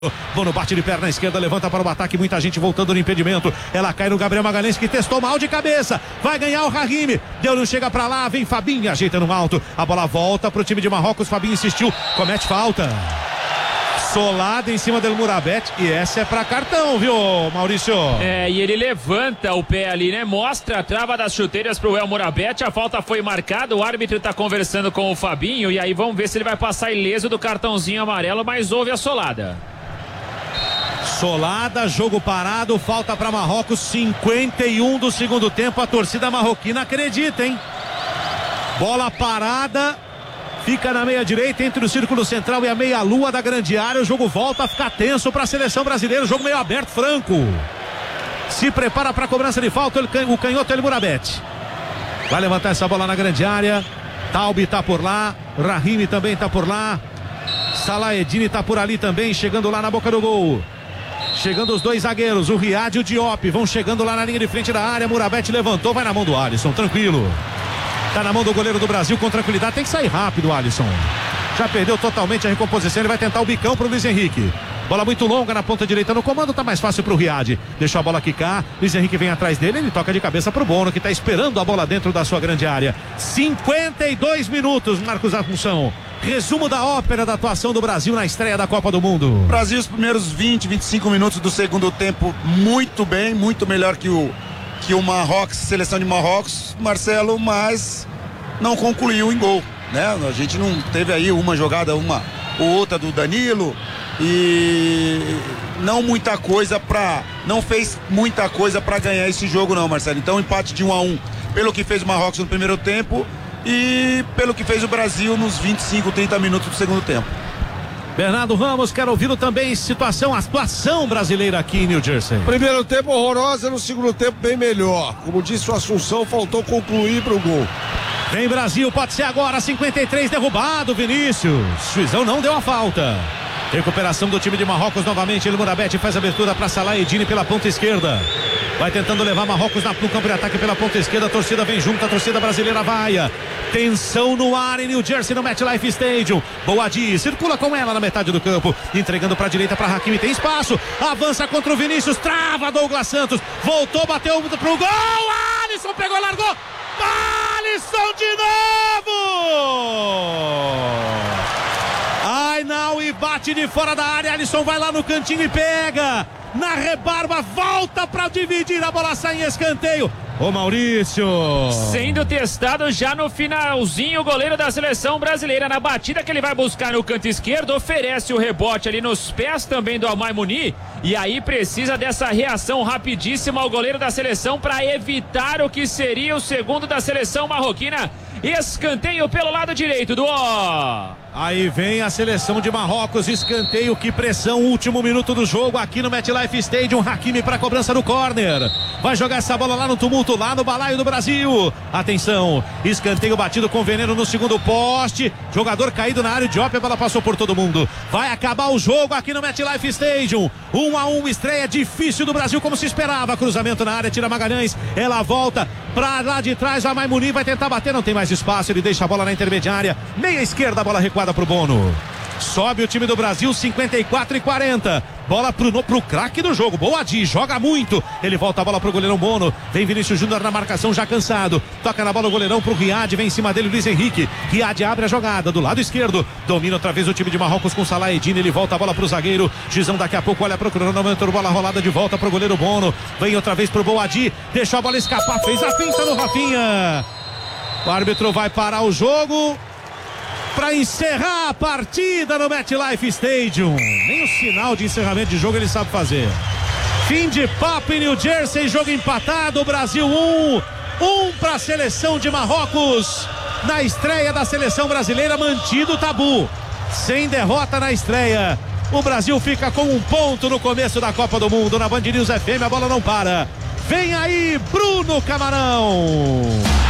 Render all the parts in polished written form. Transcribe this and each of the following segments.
Bono bate de perna esquerda, levanta para o ataque, muita gente voltando no impedimento. Ela cai no Gabriel Magalhães, que testou mal de cabeça. Vai ganhar o Rahimi. Deu, não chega para lá, vem Fabinho, ajeita no alto. A bola volta para o time de Marrocos. Fabinho insistiu, comete falta. Solada em cima do Murabete, e essa é pra cartão, viu, Maurício? E ele levanta o pé ali, né? Mostra a trava das chuteiras pro El Murabete. A falta foi marcada, o árbitro tá conversando com o Fabinho, e aí vamos ver se ele vai passar ileso do cartãozinho amarelo, mas houve a solada. Solada, jogo parado, falta para Marrocos, 51 do segundo tempo. A torcida marroquina acredita, hein? Bola parada, fica na meia direita, entre o círculo central e a meia lua da grande área. O jogo volta a ficar tenso para a seleção brasileira. O jogo meio aberto, Franco se prepara para a cobrança de falta. O canhoto El Murabete vai levantar essa bola na grande área. Talbi tá por lá, Rahimi também tá por lá, Salaedine tá por ali também, chegando lá na boca do gol. Chegando os dois zagueiros, o Riad e o Diop, vão chegando lá na linha de frente da área. Murabete levantou, vai na mão do Alisson, tranquilo. Tá na mão do goleiro do Brasil com tranquilidade. Tem que sair rápido, Alisson. Já perdeu totalmente a recomposição. Ele vai tentar o bicão pro Luiz Henrique. Bola muito longa na ponta direita no comando. Tá mais fácil pro Riad. Deixou a bola quicar. Luiz Henrique vem atrás dele. Ele toca de cabeça pro Bono, que tá esperando a bola dentro da sua grande área. 52 minutos, Marcos Assunção. Resumo da ópera da atuação do Brasil na estreia da Copa do Mundo. Brasil, os primeiros 20, 25 minutos do segundo tempo, muito bem, muito melhor que o Marrocos, seleção de Marrocos, Marcelo, mas não concluiu em gol, né? A gente não teve aí uma jogada, uma ou outra do Danilo, e não fez muita coisa para ganhar esse jogo não, Marcelo. Então empate de 1-1 pelo que fez o Marrocos no primeiro tempo e pelo que fez o Brasil nos 25, 30 minutos do segundo tempo. Bernardo Ramos, quero ouvi-lo também. Atuação brasileira aqui em New Jersey. Primeiro tempo horrorosa, no segundo tempo bem melhor. Como disse o Assunção, faltou concluir pro gol. Vem Brasil, pode ser agora, 53, derrubado Vinícius. Juizão não deu a falta. Recuperação do time de Marrocos novamente. El Murabete faz a abertura para Salaedine pela ponta esquerda. Vai tentando levar Marrocos no campo de ataque pela ponta esquerda. A torcida vem junto, a torcida brasileira vai. Tensão no ar em New Jersey, no MetLife Stadium. Boadi circula com ela na metade do campo, entregando para a direita para Hakimi. Tem espaço, avança contra o Vinícius, trava Douglas Santos. Voltou, bateu pro gol. Alisson pegou, largou. Alisson de novo. Ai não, e bate de fora da área. Alisson vai lá no cantinho e pega. Na rebarba, volta para dividir. A bola sai em escanteio. Ô Maurício, sendo testado já no finalzinho, o goleiro da seleção brasileira, na batida que ele vai buscar no canto esquerdo, oferece o rebote ali nos pés também do Al-Maimouni, e aí precisa dessa reação rapidíssima ao goleiro da seleção para evitar o que seria o segundo da seleção marroquina. Escanteio pelo lado direito do Aí vem a seleção de Marrocos, escanteio, que pressão, último minuto do jogo aqui no MetLife Stadium. Hakimi para a cobrança do córner, vai jogar essa bola lá no tumulto, lá no balaio do Brasil. Atenção, escanteio batido com veneno no segundo poste, jogador caído na área, Diop, a bola passou por todo mundo. Vai acabar o jogo aqui no MetLife Stadium, 1-1, estreia difícil do Brasil como se esperava. Cruzamento na área, tira Magalhães, ela volta pra lá de trás, o Al-Maimouni vai tentar bater, não tem mais espaço, ele deixa a bola na intermediária, meia esquerda, a bola recuada pro Bono. Sobe o time do Brasil, 54-40. Bola pro craque do jogo, Boadi, joga muito. Ele volta a bola pro goleirão Bono. Vem Vinícius Júnior na marcação, já cansado. Toca na bola o goleirão pro Riad, vem em cima dele o Luiz Henrique. Riad abre a jogada do lado esquerdo. Domina outra vez o time de Marrocos com Salaedine. Ele volta a bola pro zagueiro. Gizão daqui a pouco olha pro cronômetro. Bola rolada de volta pro goleiro Bono. Vem outra vez pro Boadi. Deixou a bola escapar, fez a finta no Rafinha. O árbitro vai parar o jogo para encerrar a partida no MetLife Stadium. Nem o sinal de encerramento de jogo ele sabe fazer. Fim de papo em New Jersey, jogo empatado, Brasil 1 para a seleção de Marrocos. Na estreia da seleção brasileira, mantido o tabu, sem derrota na estreia. O Brasil fica com 1 ponto no começo da Copa do Mundo. Na Band News FM, a bola não para. Vem aí Bruno Camarão.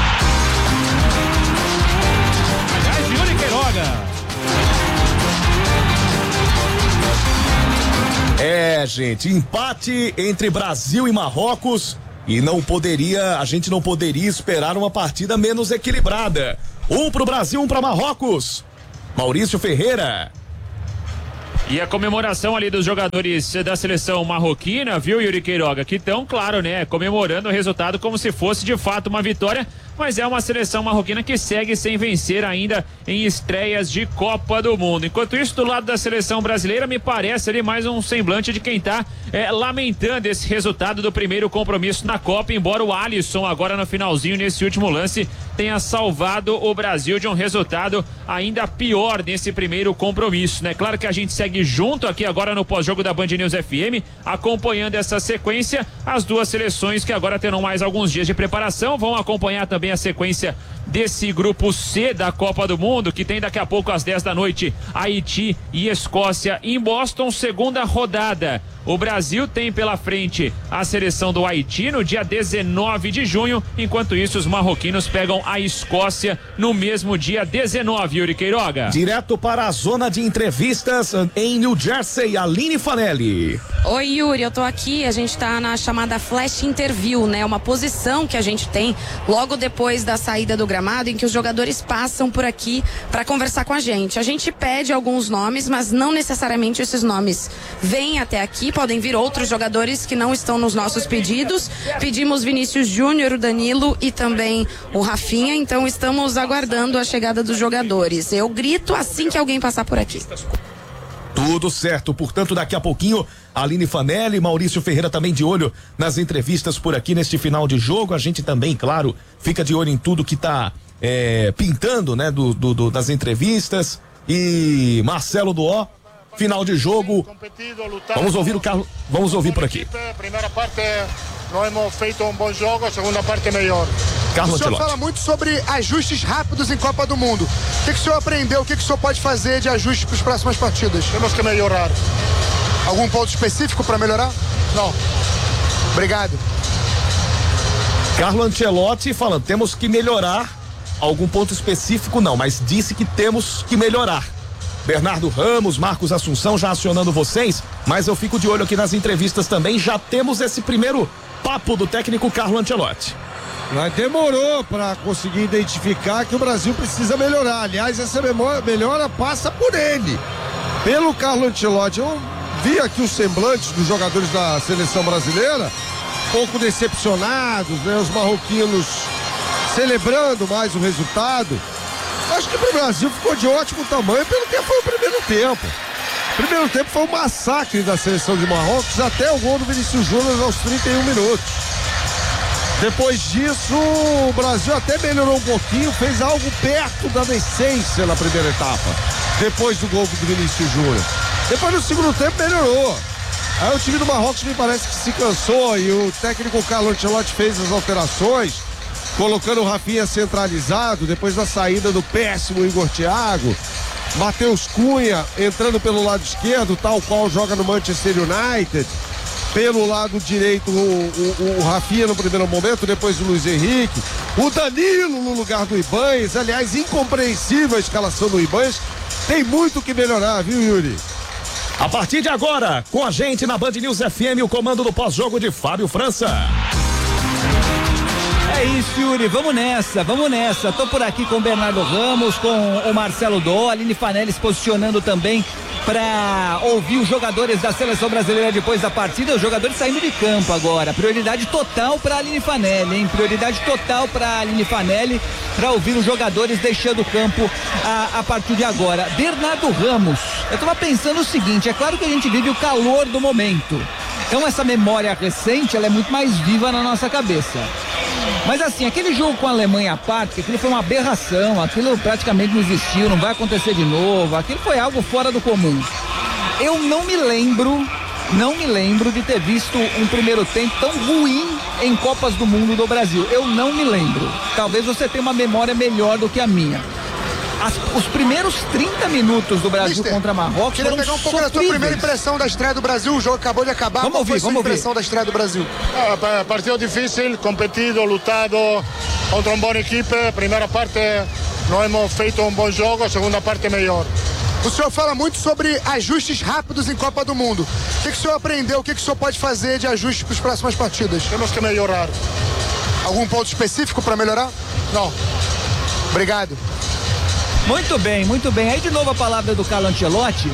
Gente, empate entre Brasil e Marrocos, e a gente não poderia esperar uma partida menos equilibrada. 1 pro Brasil, 1 para Marrocos. Maurício Ferreira. E a comemoração ali dos jogadores da seleção marroquina, viu, Yuri Queiroga, que estão, claro, né, comemorando o resultado como se fosse de fato uma vitória, mas é uma seleção marroquina que segue sem vencer ainda em estreias de Copa do Mundo. Enquanto isso, do lado da seleção brasileira, me parece ali mais um semblante de quem está lamentando esse resultado do primeiro compromisso na Copa, embora o Alisson agora no finalzinho, nesse último lance, tenha salvado o Brasil de um resultado ainda pior nesse primeiro compromisso, né? Claro que a gente segue junto aqui agora no pós-jogo da Band News FM, acompanhando essa sequência, as duas seleções que agora terão mais alguns dias de preparação, vão acompanhar também a sequência desse grupo C da Copa do Mundo, que tem daqui a pouco às 10 da noite Haiti e Escócia em Boston, segunda rodada. O Brasil tem pela frente a seleção do Haiti no dia 19 de junho, enquanto isso os marroquinos pegam a Escócia no mesmo dia 19, Yuri Queiroga. Direto para a zona de entrevistas em New Jersey, Aline Fanelli. Oi, Yuri, eu tô aqui, a gente tá na chamada Flash Interview, né? Uma posição que a gente tem logo depois da saída do gramado, em que os jogadores passam por aqui para conversar com a gente. A gente pede alguns nomes, mas não necessariamente esses nomes vêm até aqui, podem vir outros jogadores que não estão nos nossos pedidos. Pedimos Vinícius Júnior, o Danilo e também o Rafinha, então estamos aguardando a chegada dos jogadores. Eu grito assim que alguém passar por aqui. Tudo certo, portanto daqui a pouquinho Aline Fanelli, Maurício Ferreira também de olho nas entrevistas por aqui neste final de jogo. A gente também, claro, fica de olho em tudo que tá pintando, né, das entrevistas. E Marcelo Duó, final de jogo. Vamos ouvir o Carlos, vamos ouvir por aqui. Primeira parte nós hemos feito um bom jogo, a segunda parte melhor. Carlos O senhor Ancelotti fala muito sobre ajustes rápidos em Copa do Mundo. O que o senhor aprendeu? O que o senhor pode fazer de ajustes para as próximas partidas? Temos que melhorar. Algum ponto específico para melhorar? Não. Obrigado. Carlo Ancelotti falando, temos que melhorar. Algum ponto específico não, mas disse que temos que melhorar. Bernardo Ramos, Marcos Assunção já acionando vocês, mas eu fico de olho aqui nas entrevistas também. Já temos esse primeiro papo do técnico Carlo Ancelotti. Mas demorou para conseguir identificar que o Brasil precisa melhorar. Aliás, essa melhora passa por ele, pelo Carlo Ancelotti. Eu vi aqui os semblantes dos jogadores da seleção brasileira, um pouco decepcionados, né? Os marroquinos celebrando mais o resultado. Acho que pro Brasil ficou de ótimo tamanho pelo que foi o primeiro tempo. O primeiro tempo foi um massacre da seleção de Marrocos até o gol do Vinícius Júnior aos 31 minutos. Depois disso, o Brasil até melhorou um pouquinho, fez algo perto da decência na primeira etapa, depois do gol do Vinícius Júnior. Depois no segundo tempo melhorou. Aí o time do Marrocos me parece que se cansou e o técnico Carlo Ancelotti fez as alterações, colocando o Rafinha centralizado, depois da saída do péssimo Igor Thiago, Matheus Cunha entrando pelo lado esquerdo, tal qual joga no Manchester United. Pelo lado direito o Rafinha no primeiro momento, depois o Luiz Henrique, o Danilo no lugar do Ibanez. Aliás, incompreensível a escalação do Ibanez, tem muito que melhorar, viu, Yuri? A partir de agora, com a gente na Band News FM, o comando do pós-jogo de Fábio França. É isso, Yuri, vamos nessa. Tô por aqui com o Bernardo Ramos, com o Marcelo Dó, a Aline Fanelli se posicionando também para ouvir os jogadores da seleção brasileira depois da partida, os jogadores saindo de campo agora. Prioridade total para a Aline Fanelli, hein? Prioridade total para a Aline Fanelli para ouvir os jogadores deixando o campo a partir de agora. Bernardo Ramos, eu tava pensando o seguinte, é claro que a gente vive o calor do momento. Então essa memória recente, ela é muito mais viva na nossa cabeça. Mas assim, aquele jogo com a Alemanha à parte, aquilo foi uma aberração, aquilo praticamente não existiu, não vai acontecer de novo, aquilo foi algo fora do comum. Eu não me lembro de ter visto um primeiro tempo tão ruim em Copas do Mundo do Brasil. Eu não me lembro. Talvez você tenha uma memória melhor do que a minha. Os primeiros 30 minutos do Brasil contra Marrocos queria pegar um pouco da tua primeira impressão da estreia do Brasil. O jogo acabou de acabar. Qual foi a sua impressão da estreia do Brasil? Partido difícil, competido, lutado contra uma boa equipe. Primeira parte nós hemos feito um bom jogo, a segunda parte melhor. O senhor fala muito sobre ajustes rápidos em Copa do Mundo. O que o senhor aprendeu? O que o senhor pode fazer de ajustes para as próximas partidas? Temos que melhorar. Algum ponto específico para melhorar? Não. Obrigado. Muito bem. Aí de novo a palavra do Carlo Ancelotti.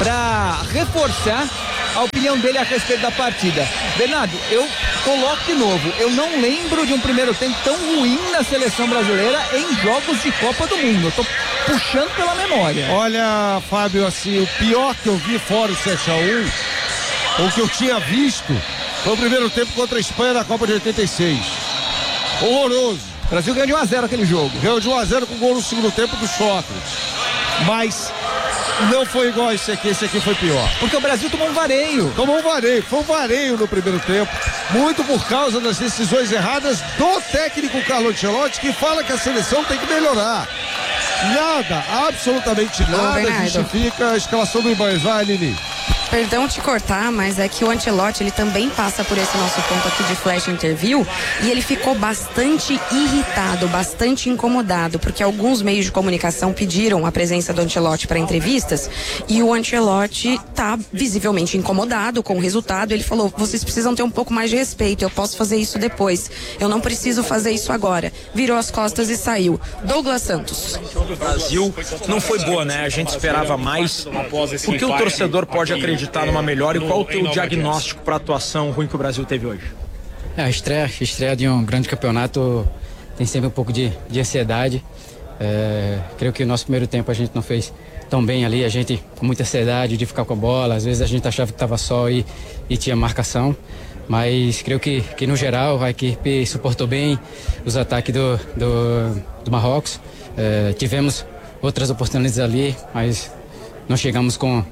para reforçar a opinião dele a respeito da partida. Bernardo, eu coloco de novo, eu não lembro de um primeiro tempo tão ruim na seleção brasileira em jogos de Copa do Mundo. Eu tô puxando pela memória. Olha, Fábio, assim, o pior que eu vi fora o 7-1, o que eu tinha visto, foi o primeiro tempo contra a Espanha na Copa de 86. Horroroso. O Brasil ganhou de 1-0 aquele jogo. Ganhou de 1-0 com gol no segundo tempo do Sócrates. Mas não foi igual a esse aqui foi pior. Porque o Brasil tomou um vareio. Foi um vareio no primeiro tempo, muito por causa das decisões erradas do técnico Carlo Ancelotti, que fala que a seleção tem que melhorar. Nada, absolutamente nada justifica a escalação do Ibanez. Vai, Lili. Perdão te cortar, mas é que o Ancelotti, ele também passa por esse nosso ponto aqui de flash interview e ele ficou bastante irritado, bastante incomodado, porque alguns meios de comunicação pediram a presença do Ancelotti para entrevistas e o Ancelotti tá visivelmente incomodado com o resultado. Ele falou, vocês precisam ter um pouco mais de respeito, eu posso fazer isso depois, eu não preciso fazer isso agora. Virou as costas e saiu. Douglas Santos. O Brasil não foi boa, né? A gente esperava mais. Por que o torcedor pode acreditar numa melhora e qual o teu diagnóstico para a atuação ruim que o Brasil teve hoje? A estreia de um grande campeonato tem sempre um pouco de ansiedade. Creio que o nosso primeiro tempo a gente não fez tão bem ali, a gente com muita ansiedade de ficar com a bola, às vezes a gente achava que estava só e tinha marcação, mas creio que no geral a equipe suportou bem os ataques do Marrocos. Tivemos outras oportunidades ali, mas não chegamos com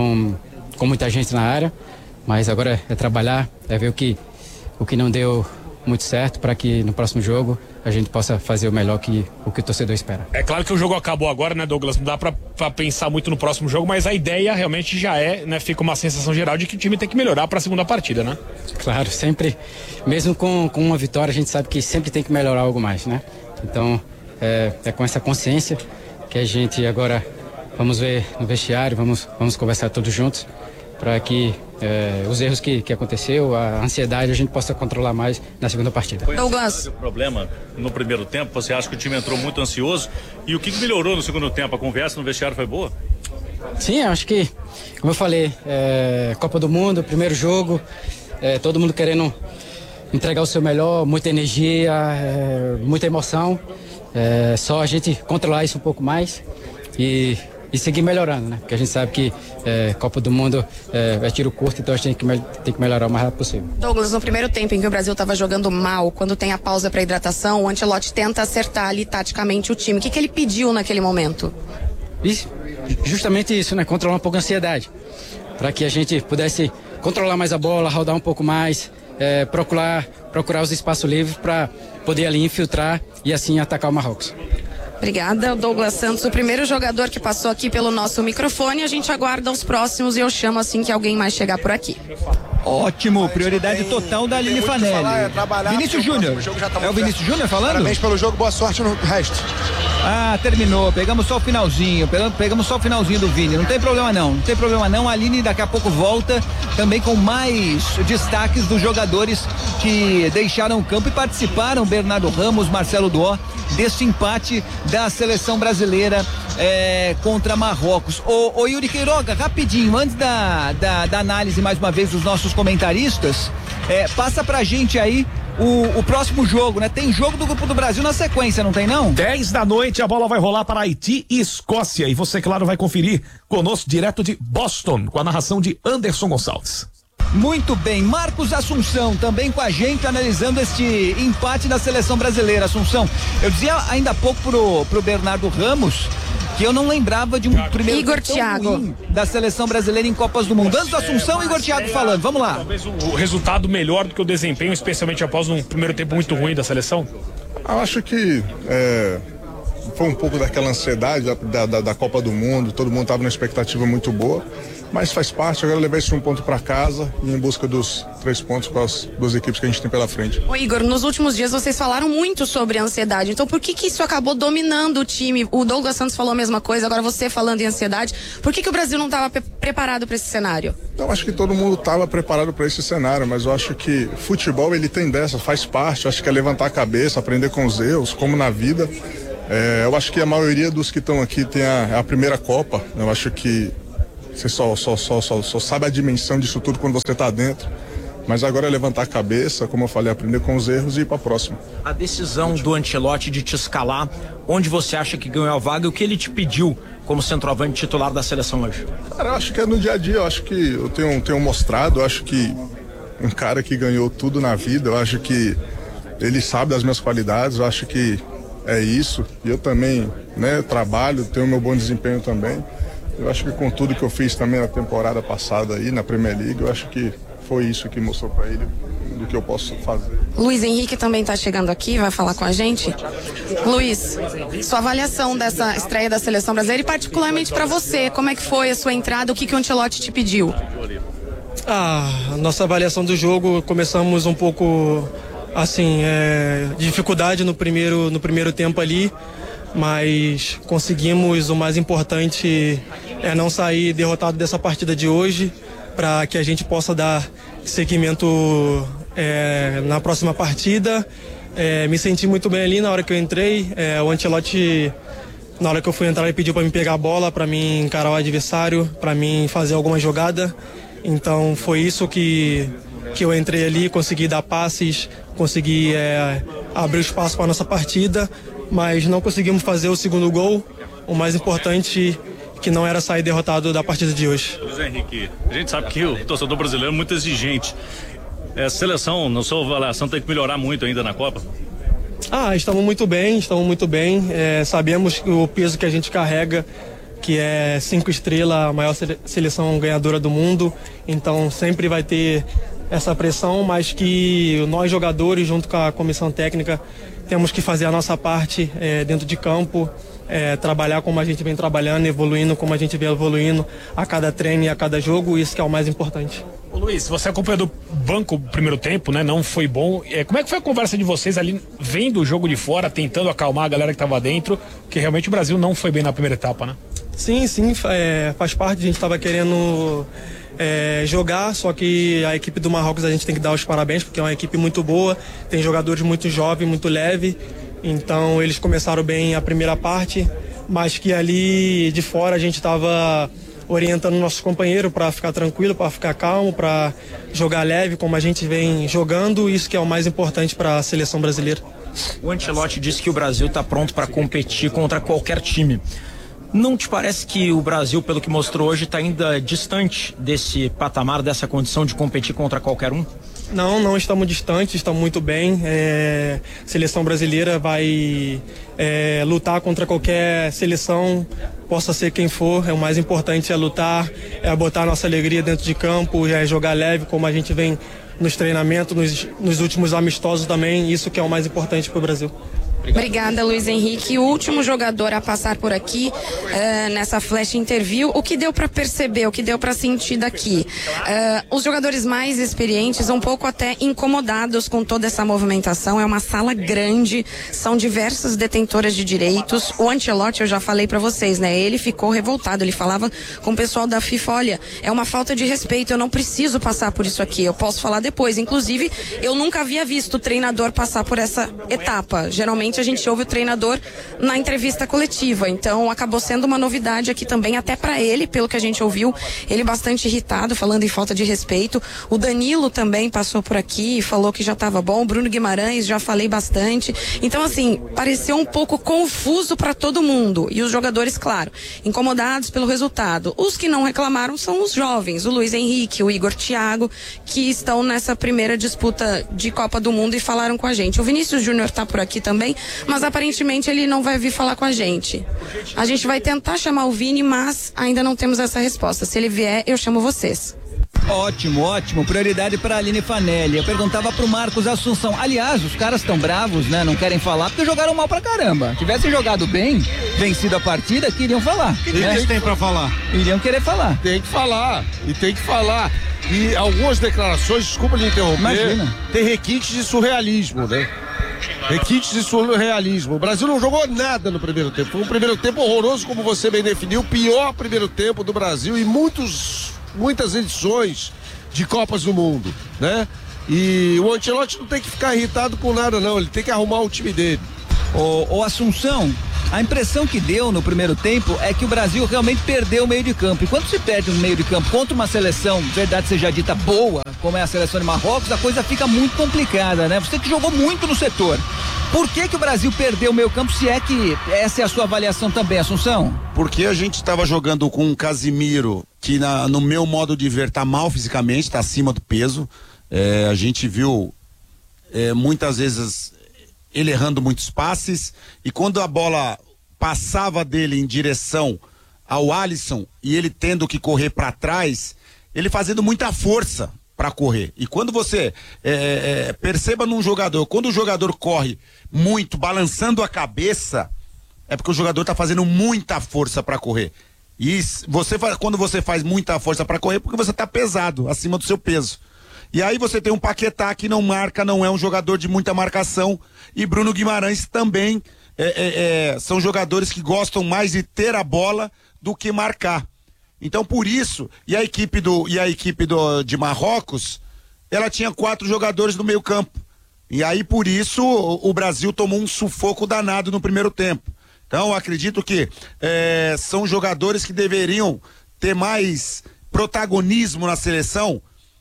muita gente na área, mas agora é trabalhar, é ver o que não deu muito certo para que no próximo jogo a gente possa fazer o melhor que o torcedor espera. É claro que o jogo acabou agora, né, Douglas? Não dá pra pensar muito no próximo jogo, mas a ideia realmente já né, fica uma sensação geral de que o time tem que melhorar para a segunda partida, né? Claro, sempre, mesmo com uma vitória, a gente sabe que sempre tem que melhorar algo mais, né? Então, é com essa consciência que a gente agora vamos ver no vestiário, vamos conversar todos juntos para que os erros que aconteceu, a ansiedade, a gente possa controlar mais na segunda partida. Douglas. O problema no primeiro tempo, você acha que o time entrou muito ansioso e o que melhorou no segundo tempo? A conversa no vestiário foi boa? Sim, acho que, como eu falei, Copa do Mundo, primeiro jogo, todo mundo querendo entregar o seu melhor, muita energia, muita emoção, só a gente controlar isso um pouco mais e seguir melhorando, né? Porque a gente sabe que Copa do Mundo é tiro curto, então a gente tem que melhorar o mais rápido possível. Douglas, no primeiro tempo em que o Brasil estava jogando mal, quando tem a pausa para hidratação, o Ancelotti tenta acertar ali taticamente o time. O que ele pediu naquele momento? Justamente isso, né? Controlar um pouco a ansiedade, para que a gente pudesse controlar mais a bola, rodar um pouco mais, procurar os espaços livres para poder ali infiltrar e assim atacar o Marrocos. Obrigada, Douglas Santos, o primeiro jogador que passou aqui pelo nosso microfone. A gente aguarda os próximos e eu chamo assim que alguém mais chegar por aqui. Ótimo, prioridade total da Aline Fanelli. Vinícius Júnior. É o Vinícius Júnior falando? Parabéns pelo jogo, boa sorte no resto. Terminou, pegamos só o finalzinho, do Vini, não tem problema não, a Aline daqui a pouco volta também com mais destaques dos jogadores que deixaram o campo e participaram, Bernardo Ramos, Marcelo Dó, desse empate da seleção brasileira contra Marrocos. Ô Yuri Queiroga, rapidinho, antes da análise mais uma vez dos nossos comentaristas, passa pra gente aí o próximo jogo, né? Tem jogo do Grupo do Brasil na sequência, não tem não? 10 da noite, a bola vai rolar para Haiti e Escócia e você, claro, vai conferir conosco direto de Boston, com a narração de Anderson Gonçalves. Muito bem, Marcos Assunção também com a gente analisando este empate da seleção brasileira. Assunção, eu dizia ainda há pouco pro Bernardo Ramos que eu não lembrava de um primeiro Igor Thiago da seleção brasileira em Copas do Mundo. Antes do Assunção, Igor Thiago falando, vamos lá. Talvez o resultado melhor do que o desempenho, especialmente após um primeiro tempo muito ruim da seleção? Eu acho que foi um pouco daquela ansiedade da Copa do Mundo, todo mundo estava numa expectativa muito boa, mas faz parte, agora levar esse um ponto para casa e em busca dos 3 pontos com as duas equipes que a gente tem pela frente. Ô Igor, nos últimos dias vocês falaram muito sobre ansiedade, então por que isso acabou dominando o time? O Douglas Santos falou a mesma coisa, agora você falando em ansiedade, por que o Brasil não estava preparado para esse cenário? Eu acho que todo mundo estava preparado para esse cenário, mas eu acho que futebol ele tem dessa, faz parte, eu acho que é levantar a cabeça, aprender com os erros, como na vida. Eu acho que a maioria dos que estão aqui tem a primeira Copa, eu acho que Você só sabe a dimensão disso tudo quando você está dentro. Mas agora é levantar a cabeça, como eu falei, aprender com os erros e ir para a próxima. A decisão do Ancelotti de te escalar, onde você acha que ganhou a vaga e o que ele te pediu como centroavante titular da seleção hoje? Cara, eu acho que é no dia a dia, eu acho que eu tenho mostrado, eu acho que um cara que ganhou tudo na vida, eu acho que ele sabe das minhas qualidades, eu acho que é isso. E eu também, né, trabalho, tenho meu bom desempenho também. Eu acho que com tudo que eu fiz também na temporada passada aí, na Premier League, eu acho que foi isso que mostrou para ele do que eu posso fazer. Luiz Henrique também está chegando aqui, vai falar com a gente. Luiz, sua avaliação dessa estreia da seleção brasileira e particularmente para você, como é que foi a sua entrada, o que o Ancelotti te pediu? A nossa avaliação do jogo, começamos um pouco assim, dificuldade no primeiro tempo ali, mas conseguimos, o mais importante é não sair derrotado dessa partida de hoje, para que a gente possa dar seguimento na próxima partida. Me senti muito bem ali na hora que eu entrei. O Ancelotti, na hora que eu fui entrar, ele pediu para me pegar a bola, para mim encarar o adversário, para mim fazer alguma jogada. Então foi isso que eu entrei ali, consegui dar passes, consegui abrir espaço para a nossa partida, mas não conseguimos fazer o segundo gol. O mais importante que não era sair derrotado da partida de hoje. Luiz Henrique, a gente sabe que o torcedor brasileiro é muito exigente. A seleção, na sua avaliação, tem que melhorar muito ainda na Copa? Estamos muito bem. Sabemos o peso que a gente carrega, que é 5 estrelas, a maior seleção ganhadora do mundo. Então sempre vai ter essa pressão, mas que nós jogadores, junto com a comissão técnica, temos que fazer a nossa parte dentro de campo. Trabalhar como a gente vem trabalhando, evoluindo como a gente vem evoluindo a cada treino e a cada jogo, isso que é o mais importante. Ô Luiz, você acompanhou do banco o primeiro tempo, né? Não foi bom. Como é que foi a conversa de vocês ali, vendo o jogo de fora, tentando acalmar a galera que estava dentro, porque realmente o Brasil não foi bem na primeira etapa, né? Sim, faz parte, a gente estava querendo jogar, só que a equipe do Marrocos a gente tem que dar os parabéns, porque é uma equipe muito boa, tem jogadores muito jovens, muito leves. Então eles começaram bem a primeira parte, mas que ali de fora a gente estava orientando nossos companheiros para ficar tranquilo, para ficar calmo, para jogar leve como a gente vem jogando, isso que é o mais importante para a seleção brasileira. O Ancelotti disse que o Brasil está pronto para competir contra qualquer time. Não te parece que o Brasil, pelo que mostrou hoje, está ainda distante desse patamar, dessa condição de competir contra qualquer um? Não estamos distantes, estamos muito bem. A seleção brasileira vai lutar contra qualquer seleção, possa ser quem for. O mais importante é lutar, é botar nossa alegria dentro de campo, é jogar leve, como a gente vem nos treinamentos, nos últimos amistosos também. Isso que é o mais importante para o Brasil. Obrigada, Luiz Henrique. O último jogador a passar por aqui nessa flash interview, o que deu para perceber, o que deu para sentir daqui? Os jogadores mais experientes, um pouco até incomodados com toda essa movimentação. É uma sala grande, são diversas detentoras de direitos. O Ancelotti, eu já falei para vocês, né? Ele ficou revoltado. Ele falava com o pessoal da FIFA: olha, é uma falta de respeito, eu não preciso passar por isso aqui, eu posso falar depois. Inclusive, eu nunca havia visto o treinador passar por essa etapa. Geralmente a gente ouve o treinador na entrevista coletiva, então acabou sendo uma novidade aqui também, até para ele, pelo que a gente ouviu, ele bastante irritado, falando em falta de respeito. O Danilo também passou por aqui e falou que já estava bom. O Bruno Guimarães, já falei bastante. Então, assim, pareceu um pouco confuso para todo mundo, e os jogadores, claro, incomodados pelo resultado. Os que não reclamaram são os jovens, o Luiz Henrique, o Igor Thiago, que estão nessa primeira disputa de Copa do Mundo e falaram com a gente. O Vinícius Júnior está por aqui também, mas aparentemente ele não vai vir falar com a gente. A gente vai tentar chamar o Vini, mas ainda não temos essa resposta. Se ele vier, eu chamo vocês. Ótimo. Prioridade para Aline Fanelli. Eu perguntava pro Marcos Assunção. Aliás, os caras estão bravos, né? Não querem falar porque jogaram mal pra caramba. Tivessem jogado bem, vencido a partida, queriam falar. E o que tem pra falar? Iriam querer falar. Tem que falar. E algumas declarações, desculpa me interromper, imagina, tem requintes de surrealismo, né? O Brasil não jogou nada no primeiro tempo. Foi um primeiro tempo horroroso, como você bem definiu. O pior primeiro tempo do Brasil em muitas edições de Copas do Mundo, né? E o Ancelotti não tem que ficar irritado com nada, não. Ele tem que arrumar o time dele. Ô Assunção, A impressão que deu no primeiro tempo é que o Brasil realmente perdeu o meio de campo. E quando se perde um meio de campo contra uma seleção, verdade seja dita, boa, como é a seleção de Marrocos, a coisa fica muito complicada, né? Você que jogou muito no setor. Por que o Brasil perdeu o meio campo, se é que essa é a sua avaliação também, Assunção? Porque a gente estava jogando com um Casimiro que no meu modo de ver tá mal fisicamente, tá acima do peso. A gente viu muitas vezes ele errando muitos passes, e quando a bola passava dele em direção ao Alisson e ele tendo que correr para trás, ele fazendo muita força para correr. E quando você perceba num jogador, quando o jogador corre muito, balançando a cabeça, é porque o jogador tá fazendo muita força para correr. E quando você faz muita força para correr, porque você tá pesado, acima do seu peso. E aí você tem um Paquetá que não marca, não é um jogador de muita marcação, e Bruno Guimarães também são jogadores que gostam mais de ter a bola do que marcar. Então por isso, e a equipe de Marrocos, ela tinha 4 jogadores no meio campo. E aí por isso o Brasil tomou um sufoco danado no primeiro tempo. Então eu acredito que são jogadores que deveriam ter mais protagonismo na seleção.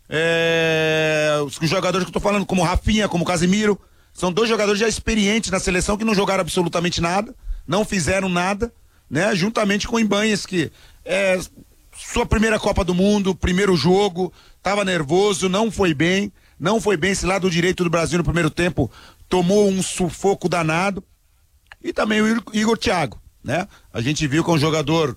Os jogadores que eu tô falando, como Rafinha, como Casimiro, são 2 jogadores já experientes na seleção que não jogaram absolutamente nada, não fizeram nada, né? Juntamente com o Ibanez, que sua primeira Copa do Mundo, primeiro jogo, tava nervoso, não foi bem esse lado direito do Brasil no primeiro tempo, tomou um sufoco danado. E também o Igor Thiago, né? A gente viu que é um jogador,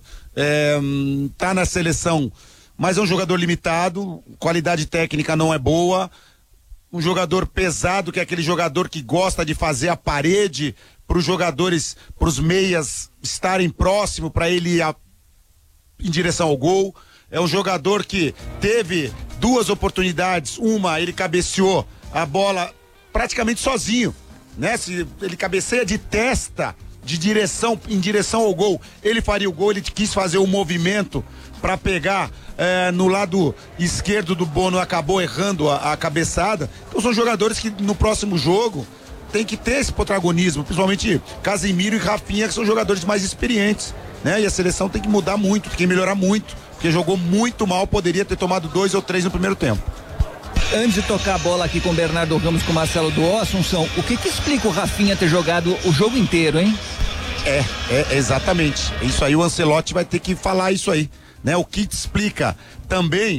tá na seleção, mas é um jogador limitado, qualidade técnica não é boa, um jogador pesado, que é aquele jogador que gosta de fazer a parede para os jogadores, para os meias estarem próximo para ele ir em direção ao gol. É um jogador que teve 2 oportunidades, uma ele cabeceou a bola praticamente sozinho, né? Se ele cabeceia de testa, em direção ao gol, ele faria o gol, ele quis fazer o movimento para pegar no lado esquerdo do Bono, acabou errando a cabeçada. Então são jogadores que no próximo jogo tem que ter esse protagonismo, principalmente Casimiro e Rafinha, que são jogadores mais experientes, né? E a seleção tem que mudar muito, tem que melhorar muito, porque jogou muito mal, poderia ter tomado 2 ou 3 no primeiro tempo. Antes de tocar a bola aqui com o Bernardo Ramos, com o Marcelo do Assunção, o que explica o Rafinha ter jogado o jogo inteiro, hein? Exatamente. Isso aí o Ancelotti vai ter que falar isso aí, né? O que explica também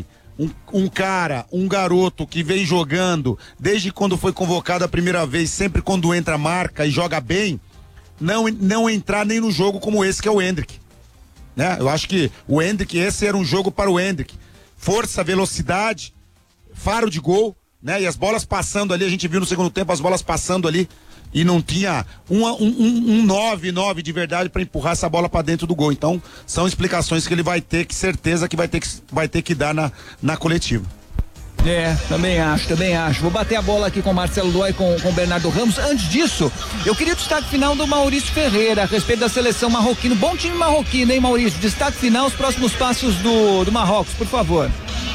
um garoto que vem jogando desde quando foi convocado a primeira vez, sempre quando entra marca e joga bem, não entrar nem no jogo como esse que é o Endrick, né? Eu acho que o Endrick, esse era um jogo para o Endrick. Força, velocidade, faro de gol, né? E as bolas passando ali, a gente viu no segundo tempo as bolas passando ali e não tinha um 9 de verdade para empurrar essa bola para dentro do gol. Então são explicações que ele vai ter, que certeza que vai ter que dar na coletiva. Também acho. Vou bater a bola aqui com o Marcelo Dói, com o Bernardo Ramos. Antes disso, eu queria o destaque final do Maurício Ferreira a respeito da seleção marroquina. Bom time marroquino, hein, Maurício? Destaque final, os próximos passos do Marrocos, por favor.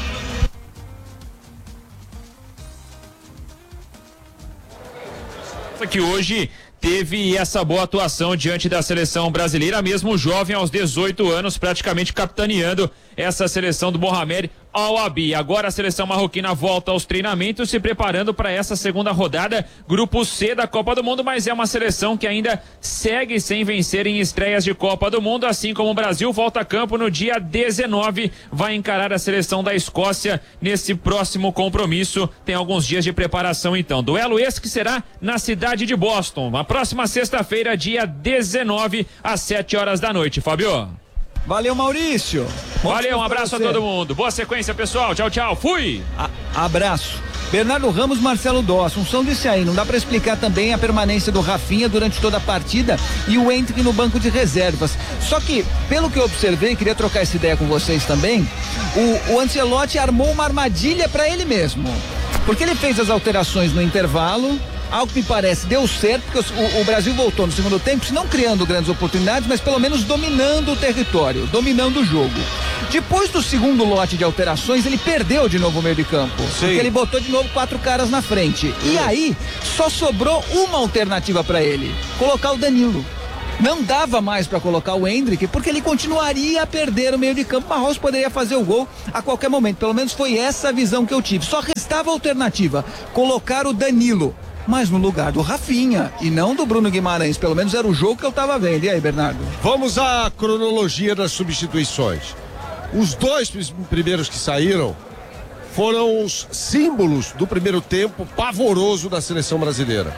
Que hoje teve essa boa atuação diante da seleção brasileira, mesmo jovem aos 18 anos, praticamente capitaneando essa seleção do Mohamed Al-Abi. Agora a seleção marroquina volta aos treinamentos, se preparando para essa segunda rodada, grupo C da Copa do Mundo, mas é uma seleção que ainda segue sem vencer em estreias de Copa do Mundo, assim como o Brasil volta a campo no dia 19, vai encarar a seleção da Escócia nesse próximo compromisso. Tem alguns dias de preparação então. Duelo esse que será na cidade de Boston, na próxima sexta-feira, dia 19, às 7 horas da noite. Fábio. Valeu, Maurício. Valeu, um abraço a todo mundo. Boa sequência, pessoal. Tchau, tchau. Fui. Abraço. Bernardo Ramos, Marcelo Dó. Assunção disse aí, não dá pra explicar também a permanência do Rafinha durante toda a partida e o Endrick no banco de reservas. Só que, pelo que eu observei, queria trocar essa ideia com vocês também, o Ancelotti armou uma armadilha pra ele mesmo. Porque ele fez as alterações no intervalo, ao que me parece deu certo, porque o Brasil voltou no segundo tempo, se não criando grandes oportunidades, mas pelo menos dominando o território, dominando o jogo. Depois do segundo lote de alterações, ele perdeu de novo o meio de campo. Sim. Porque ele botou de novo 4 caras na frente. E aí, só sobrou uma alternativa para ele: colocar o Danilo. Não dava mais para colocar o Endrick, porque ele continuaria a perder o meio de campo. Marrocos poderia fazer o gol a qualquer momento. Pelo menos foi essa a visão que eu tive. Só restava a alternativa, colocar o Danilo, mas no lugar do Rafinha e não do Bruno Guimarães. Pelo menos era o jogo que eu tava vendo. E aí, Bernardo? Vamos à cronologia das substituições. Os dois primeiros que saíram foram os símbolos do primeiro tempo pavoroso da seleção brasileira.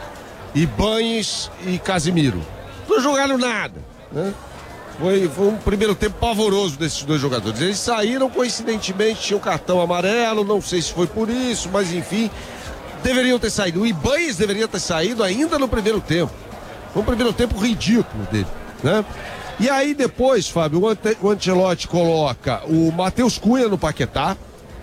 Ibañez e Casemiro. Não jogaram nada, né? Foi um primeiro tempo pavoroso desses dois jogadores. Eles saíram, coincidentemente, tinham cartão amarelo, não sei se foi por isso, mas enfim, deveriam ter saído. O Ibañez deveria ter saído ainda no primeiro tempo. Foi um primeiro tempo ridículo dele, né? E aí depois, Fábio, o Ancelotti coloca o Matheus Cunha no Paquetá.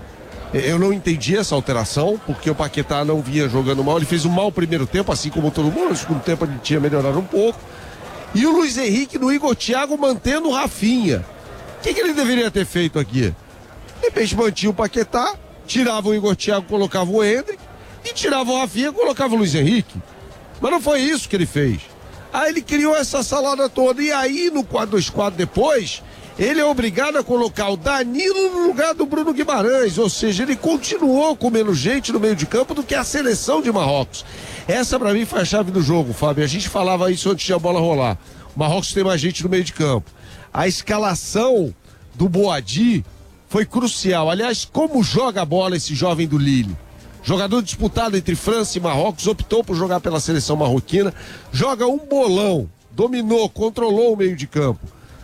Eu não entendi essa alteração, porque o Paquetá não vinha jogando mal. Ele fez um mau primeiro tempo, assim como todo mundo. No segundo tempo ele tinha melhorado um pouco. E o Luiz Henrique no Igor Thiago mantendo o Rafinha. O que ele deveria ter feito aqui? De repente mantinha o Paquetá, tirava o Igor Thiago, colocava o Endrick, e tirava o Rafinha e colocava o Luiz Henrique. Mas não foi isso que ele fez. Aí ele criou essa salada toda. E aí, no 4-2-4 depois, ele é obrigado a colocar o Danilo no lugar do Bruno Guimarães. Ou seja, ele continuou com menos gente no meio de campo do que a seleção de Marrocos. Essa pra mim foi a chave do jogo, Fábio. A gente falava isso antes de a bola rolar. O Marrocos tem mais gente no meio de campo. A escalação do Boadi foi crucial. Aliás, como joga a bola esse jovem do Lille? Jogador disputado entre França e Marrocos, optou por jogar pela seleção marroquina, joga um bolão, dominou, controlou o meio de campo.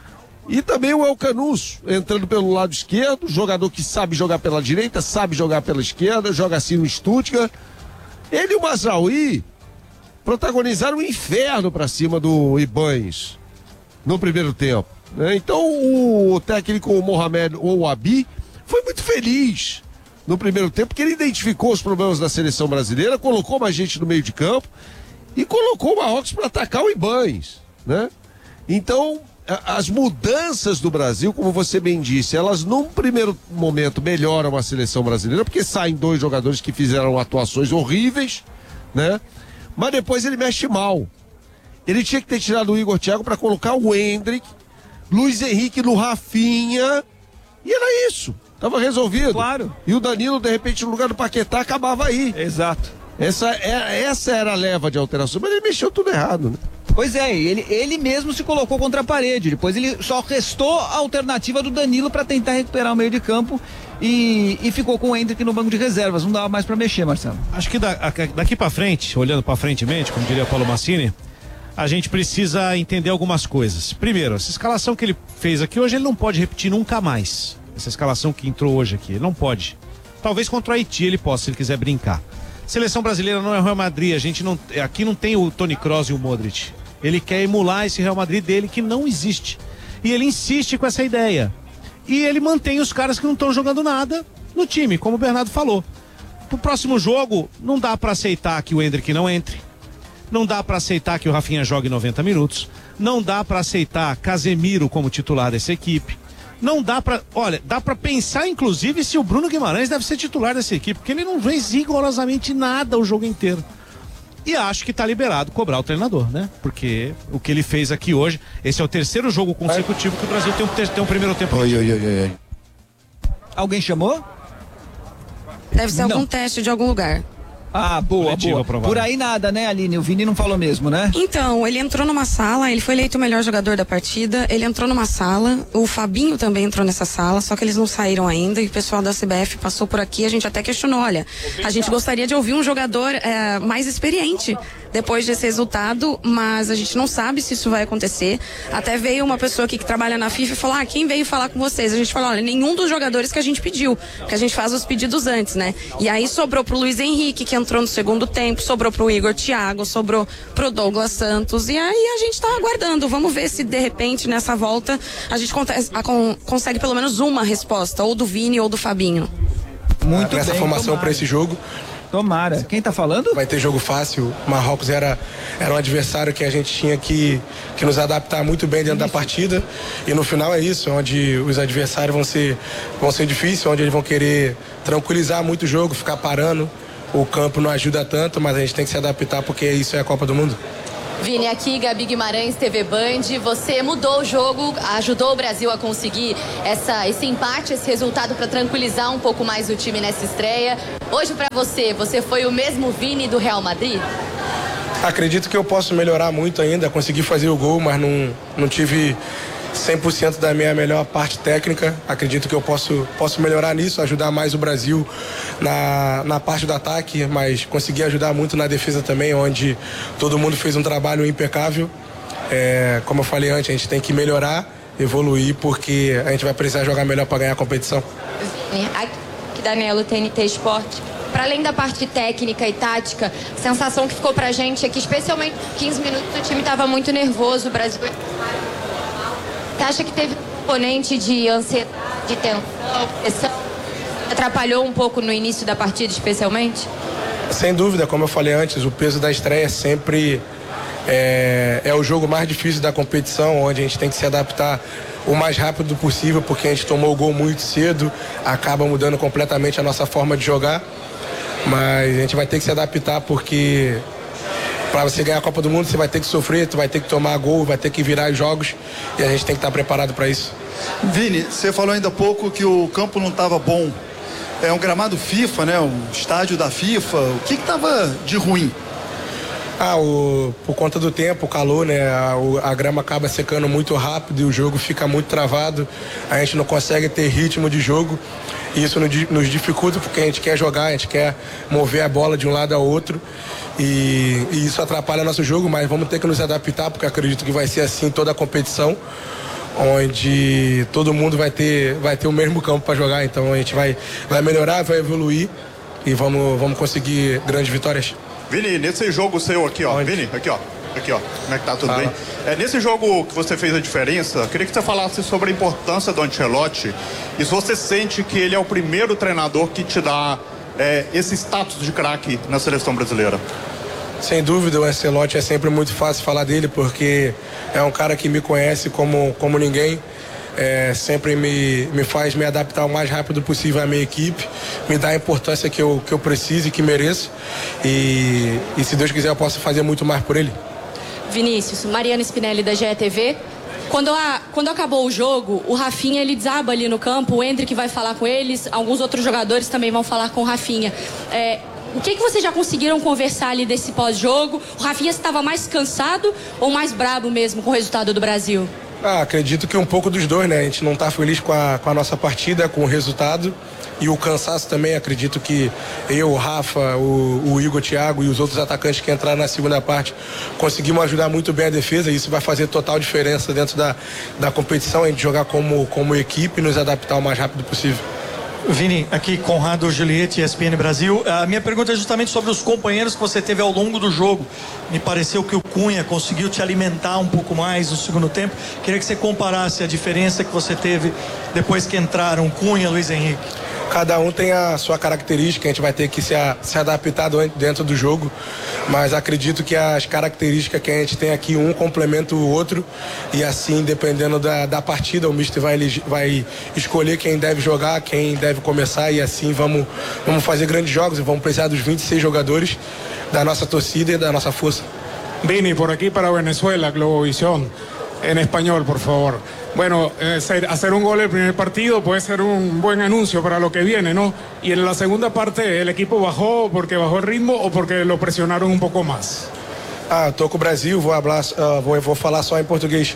E também o El Canus, entrando pelo lado esquerdo, jogador que sabe jogar pela direita, sabe jogar pela esquerda, joga assim no Stuttgart. Ele e o Mazraoui protagonizaram um inferno para cima do Ibañez no primeiro tempo, né? Então o técnico Mohamed Ouabi foi muito feliz no primeiro tempo, porque ele identificou os problemas da seleção brasileira, colocou mais gente no meio de campo e colocou o Marrocos para atacar o Ibañez, né? Então, as mudanças do Brasil, como você bem disse, elas num primeiro momento melhoram a seleção brasileira, porque saem dois jogadores que fizeram atuações horríveis, né? Mas depois ele mexe mal. Ele tinha que ter tirado o Igor Thiago para colocar o Endrick, Luiz Henrique no Rafinha, e era isso. Tava resolvido. Claro. E o Danilo, de repente, no lugar do Paquetá, acabava aí. Exato. Essa era a leva de alteração, mas ele mexeu tudo errado, né? Pois é, ele mesmo se colocou contra a parede. Depois ele só restou a alternativa do Danilo para tentar recuperar o meio de campo e ficou com o Endrick no banco de reservas. Não dava mais para mexer, Marcelo. Acho que daqui para frente, olhando para frentemente, como diria Paulo Massini, a gente precisa entender algumas coisas. Primeiro, essa escalação que ele fez aqui hoje, ele não pode repetir nunca mais. Essa escalação que entrou hoje aqui, ele não pode. Talvez contra o Haiti ele possa, se ele quiser brincar. Seleção brasileira não é o Real Madrid, a gente não, aqui não tem o Toni Kroos e o Modric. Ele quer emular esse Real Madrid dele que não existe. E ele insiste com essa ideia. E ele mantém os caras que não estão jogando nada no time, como o Bernardo falou. Pro próximo jogo, não dá para aceitar que o Endrick não entre. Não dá para aceitar que o Rafinha jogue 90 minutos. Não dá para aceitar Casemiro como titular dessa equipe. Não dá pra, olha, dá pra pensar inclusive se o Bruno Guimarães deve ser titular dessa equipe, porque ele não fez rigorosamente nada o jogo inteiro. E acho que tá liberado cobrar o treinador, né? Porque o que ele fez aqui hoje, esse é o terceiro jogo consecutivo que o Brasil tem um primeiro tempo. Oi. Alguém chamou? Deve ser algum teste de algum lugar. Ah, boa. Provável. Por aí nada, né, Aline? O Vini não falou mesmo, né? Então, ele entrou numa sala, ele foi eleito o melhor jogador da partida, ele entrou numa sala, o Fabinho também entrou nessa sala, só que eles não saíram ainda e o pessoal da CBF passou por aqui, a gente até questionou, olha, a gente gostaria de ouvir um jogador mais experiente depois desse resultado, mas a gente não sabe se isso vai acontecer. Até veio uma pessoa aqui que trabalha na FIFA e falou, quem veio falar com vocês? A gente falou, olha, nenhum dos jogadores que a gente pediu, porque a gente faz os pedidos antes, né? E aí sobrou pro Luiz Henrique, que entrou no segundo tempo, sobrou pro Igor Thiago, sobrou pro Douglas Santos, e aí a gente tá aguardando, vamos ver se de repente nessa volta a gente consegue pelo menos uma resposta, ou do Vini ou do Fabinho. Muito bem, essa formação para esse jogo. Tomara. Quem tá falando? Vai ter jogo fácil. Marrocos era um adversário que a gente tinha que nos adaptar muito bem dentro da partida. E no final é isso, onde os adversários vão ser difíceis, onde eles vão querer tranquilizar muito o jogo, ficar parando. O campo não ajuda tanto, mas a gente tem que se adaptar porque isso é a Copa do Mundo. Vini, aqui, Gabi Guimarães, TV Band. Você mudou o jogo, ajudou o Brasil a conseguir esse empate, esse resultado para tranquilizar um pouco mais o time nessa estreia. Hoje, para você foi o mesmo Vini do Real Madrid? Acredito que eu posso melhorar muito ainda, consegui fazer o gol, mas não tive 100% da minha melhor parte técnica. Acredito que eu posso melhorar nisso, ajudar mais o Brasil na parte do ataque, mas consegui ajudar muito na defesa também, onde todo mundo fez um trabalho impecável. Como eu falei antes, a gente tem que melhorar, evoluir, porque a gente vai precisar jogar melhor para ganhar a competição. Aqui, Danilo, TNT Esporte. Para além da parte técnica e tática, a sensação que ficou pra gente é que, especialmente 15 minutos, o time estava muito nervoso. O Brasil. Você acha que teve um componente de ansiedade, de tensão, pressão? Atrapalhou um pouco no início da partida, especialmente? Sem dúvida, como eu falei antes, o peso da estreia sempre é o jogo mais difícil da competição, onde a gente tem que se adaptar o mais rápido possível, porque a gente tomou o gol muito cedo, acaba mudando completamente a nossa forma de jogar. Mas a gente vai ter que se adaptar, porque para você ganhar a Copa do Mundo você vai ter que sofrer, tu vai ter que tomar gol, vai ter que virar os jogos, e a gente tem que estar preparado para isso. Vini, você falou ainda há pouco que o campo não estava bom. É um gramado FIFA, né? Um estádio da FIFA. O que estava de ruim? Por conta do tempo, o calor, né? A grama acaba secando muito rápido e o jogo fica muito travado. A gente não consegue ter ritmo de jogo. E isso nos dificulta, porque a gente quer jogar, a gente quer mover a bola de um lado ao outro. E isso atrapalha nosso jogo, mas vamos ter que nos adaptar, porque acredito que vai ser assim toda a competição, onde todo mundo vai ter o mesmo campo para jogar. Então a gente vai melhorar, vai evoluir e vamos conseguir grandes vitórias. Vini, nesse jogo seu aqui, ó. Onde? Vini, aqui, ó. Aqui, ó. Como é que tá? Tudo bem? Nesse jogo que você fez a diferença, queria que você falasse sobre a importância do Ancelotti e se você sente que ele é o primeiro treinador que te dá esse status de craque na seleção brasileira. Sem dúvida, o Ancelotti é sempre muito fácil falar dele, porque é um cara que me conhece como ninguém. Sempre me faz me adaptar o mais rápido possível à minha equipe, me dá a importância que eu preciso e que mereço, e se Deus quiser eu posso fazer muito mais por ele. Vinícius, Mariana Spinelli da GETV. Quando acabou o jogo, o Rafinha ele desaba ali no campo, o Endrick vai falar com eles, alguns outros jogadores também vão falar com o Rafinha. O que vocês já conseguiram conversar ali desse pós-jogo? O Rafinha estava mais cansado ou mais brabo mesmo com o resultado do Brasil? Acredito que um pouco dos dois, né? A gente não está feliz com a nossa partida, com o resultado, e o cansaço também. Acredito que eu, o Rafa, o Igor, o Thiago e os outros atacantes que entraram na segunda parte conseguimos ajudar muito bem a defesa, e isso vai fazer total diferença dentro da competição, a gente jogar como equipe e nos adaptar o mais rápido possível. Vini, aqui Conrado Juliette, ESPN Brasil. A minha pergunta é justamente sobre os companheiros que você teve ao longo do jogo. Me pareceu que o Cunha conseguiu te alimentar um pouco mais no segundo tempo. Queria que você comparasse a diferença que você teve depois que entraram Cunha e Luiz Henrique. Cada um tem a sua característica, a gente vai ter que se adaptar dentro do jogo, mas acredito que as características que a gente tem aqui, um complementa o outro, e assim, dependendo da partida, o mister vai escolher quem deve jogar, quem deve começar, e assim vamos fazer grandes jogos, e vamos precisar dos 26 jogadores, da nossa torcida e da nossa força. Vini, por aquí para Venezuela, Globovisión, en español, por favor. Bueno, hacer un gol el primer partido puede ser un buen anuncio para lo que viene, ¿no? Y en la segunda parte, ¿el equipo bajó porque bajó el ritmo o porque lo presionaron un poco más? Tô com o Brasil, vou falar só em português.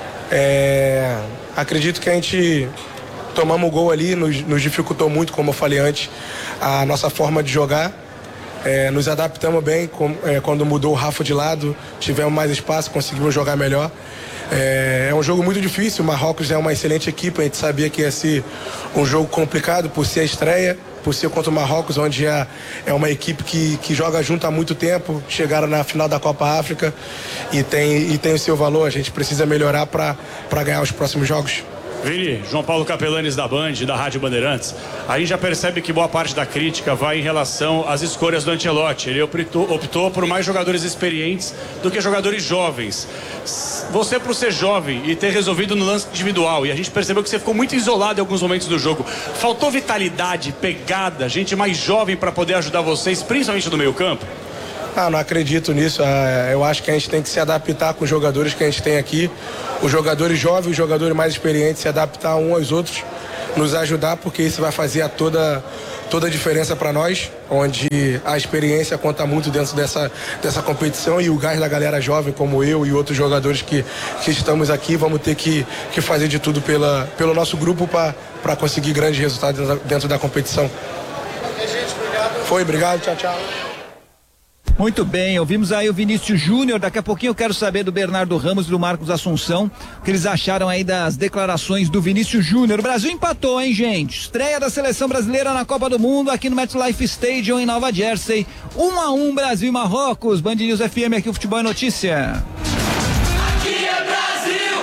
Acredito que a gente tomamos o gol ali, nos dificultou muito, como eu falei antes, a nossa forma de jogar. Nos adaptamos bem, quando mudou o Rafa de lado, tivemos mais espaço, conseguimos jogar melhor. É um jogo muito difícil, o Marrocos é uma excelente equipe, a gente sabia que ia ser um jogo complicado por ser a estreia, por ser contra o Marrocos, onde é uma equipe que joga junto há muito tempo, chegaram na final da Copa África e tem o seu valor, a gente precisa melhorar para ganhar os próximos jogos. Vini, João Paulo Capelanes da Band, da Rádio Bandeirantes. A gente já percebe que boa parte da crítica vai em relação às escolhas do Ancelotti. Ele optou por mais jogadores experientes do que jogadores jovens. Você, por ser jovem e ter resolvido no lance individual, e a gente percebeu que você ficou muito isolado em alguns momentos do jogo, faltou vitalidade, pegada, gente mais jovem para poder ajudar vocês, principalmente no meio campo? Não acredito nisso. Eu acho que a gente tem que se adaptar com os jogadores que a gente tem aqui. Os jogadores jovens, os jogadores mais experientes, se adaptar uns aos outros, nos ajudar, porque isso vai fazer toda a diferença para nós, onde a experiência conta muito dentro dessa competição, e o gás da galera jovem, como eu e outros jogadores que estamos aqui, vamos ter que fazer de tudo pelo nosso grupo para conseguir grandes resultados dentro da competição. Obrigado, tchau. Muito bem, ouvimos aí o Vinícius Júnior. Daqui a pouquinho eu quero saber do Bernardo Ramos e do Marcos Assunção, o que eles acharam aí das declarações do Vinícius Júnior. O Brasil empatou, hein, gente? Estreia da seleção brasileira na Copa do Mundo aqui no MetLife Stadium em Nova Jersey. 1-1 Brasil e Marrocos. Band News FM, aqui o Futebol é Notícia. Aqui é Brasil!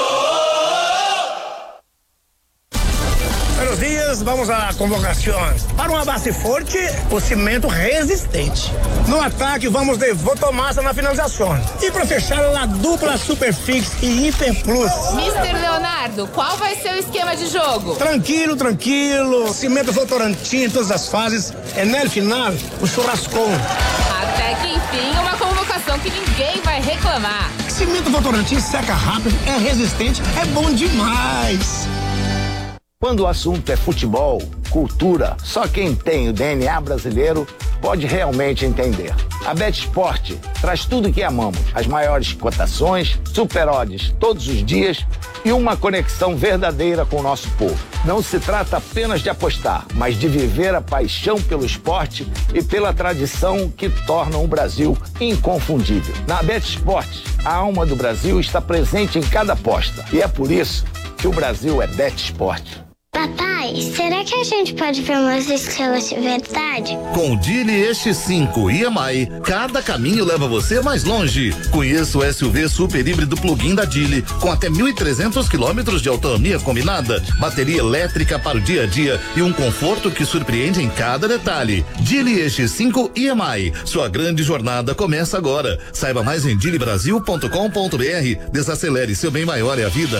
Buenos dias, vamos à convocação. Para uma base forte, o cimento resistente. No ataque, vamos de Votomassa na finalização. E para fechar, a dupla Superfix e Hiperplus. Mister Leonardo, qual vai ser o esquema de jogo? Tranquilo. Cimento Votorantim em todas as fases. É no final, o churrascão. Até que enfim, uma convocação que ninguém vai reclamar. Cimento Votorantim seca rápido, é resistente, é bom demais. Quando o assunto é futebol, cultura, só quem tem o DNA brasileiro pode realmente entender. A BetSport traz tudo que amamos, as maiores cotações, super odds todos os dias e uma conexão verdadeira com o nosso povo. Não se trata apenas de apostar, mas de viver a paixão pelo esporte e pela tradição que tornam o Brasil inconfundível. Na BetSport, a alma do Brasil está presente em cada aposta e é por isso que o Brasil é BetSport. Papai, será que a gente pode ver umas estrelas de verdade? Com o Geely X5 EMI, cada caminho leva você mais longe. Conheça o SUV super híbrido plug-in da Geely, com até 1.300 quilômetros de autonomia combinada, bateria elétrica para o dia a dia e um conforto que surpreende em cada detalhe. Geely X5 EMI, sua grande jornada começa agora. Saiba mais em geelybrasil.com.br. Desacelere, seu bem maior é a vida.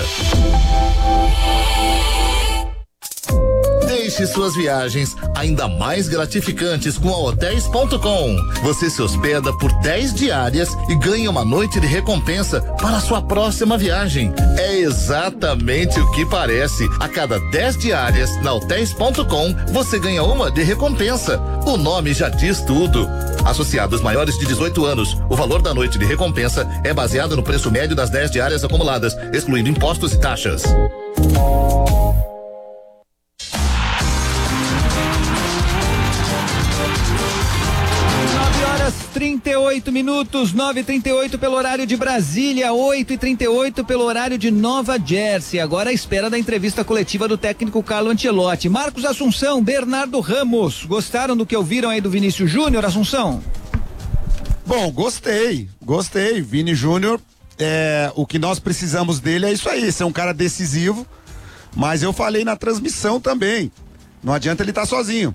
Deixe suas viagens ainda mais gratificantes com a Hotels.com. Você se hospeda por 10 diárias e ganha uma noite de recompensa para a sua próxima viagem. É exatamente o que parece. A cada 10 diárias na Hotels.com, você ganha uma de recompensa. O nome já diz tudo. Associados maiores de 18 anos, o valor da noite de recompensa é baseado no preço médio das 10 diárias acumuladas, excluindo impostos e taxas. 38 minutos, 9h38 pelo horário de Brasília, 8h38 pelo horário de Nova Jersey. Agora à espera da entrevista coletiva do técnico Carlo Ancelotti. Marcos Assunção, Bernardo Ramos, gostaram do que ouviram aí do Vinícius Júnior, Assunção? Bom, gostei. Vini Júnior, o que nós precisamos dele é isso aí, ser um cara decisivo, mas eu falei na transmissão também, não adianta ele estar sozinho.